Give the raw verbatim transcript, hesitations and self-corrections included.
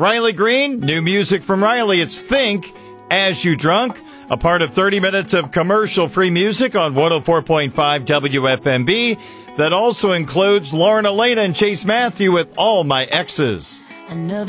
Riley Green, new music from Riley. It's Think As You Drunk, a part of thirty minutes of commercial-free music on one oh four point five W F M B. That also includes Lauren Elena and Chase Matthew with All My Exes. Another